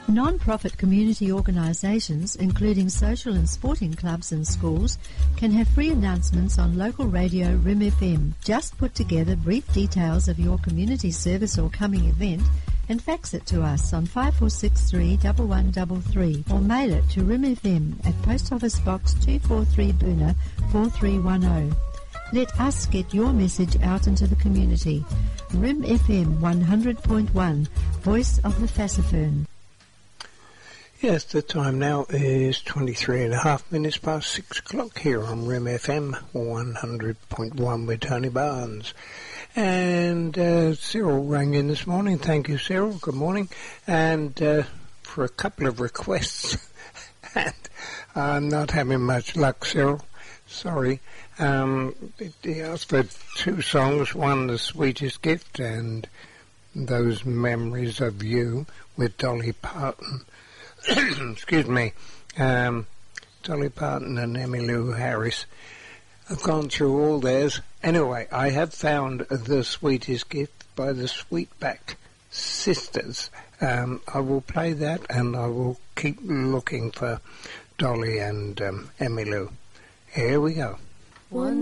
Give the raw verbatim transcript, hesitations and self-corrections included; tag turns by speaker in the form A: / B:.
A: Non-profit community organisations, including social and sporting clubs and schools, can have free announcements on local radio R I M F M. Just put together brief details of your community service or coming event and fax it to us on five four six three, one one three three or mail it to R I M F M at Post Office Box two forty-three Boona four three one zero. Let us get your message out into the community. R I M F M one hundred point one, Voice of the Fassifern.
B: Yes, the time now is twenty-three and a half minutes past six o'clock here on R I M F M one hundred point one with Tony Barnes. And uh, Cyril rang in this morning. Thank you, Cyril. Good morning. And uh, for a couple of requests. And I'm not having much luck, Cyril. Sorry. Um, he asked for two songs. One, The Sweetest Gift, and Those Memories of You with Dolly Parton. Excuse me, um, Dolly Parton and Emmylou Harris. I've gone through all theirs. Anyway, I have found The Sweetest Gift by the Sweetback Sisters. Um, I will play that, and I will keep looking for Dolly and um, Emmylou. Here we go.
C: One